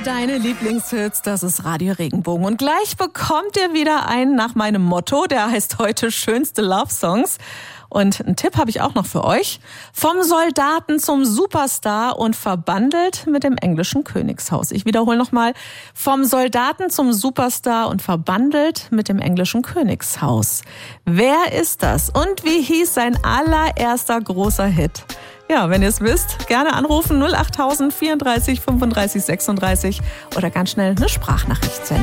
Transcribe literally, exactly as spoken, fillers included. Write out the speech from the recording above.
deine Lieblingshits, das ist Radio Regenbogen. Und gleich bekommt ihr wieder einen nach meinem Motto, der heißt heute schönste Love Songs. Und einen Tipp habe ich auch noch für euch. Vom Soldaten zum Superstar und verbandelt mit dem englischen Königshaus. Ich wiederhole nochmal. Vom Soldaten zum Superstar und verbandelt mit dem englischen Königshaus. Wer ist das? Und wie hieß sein allererster großer Hit? Ja, wenn ihr es wisst, gerne anrufen null achttausend vierunddreißig fünfunddreißig sechsunddreißig oder ganz schnell eine Sprachnachricht senden.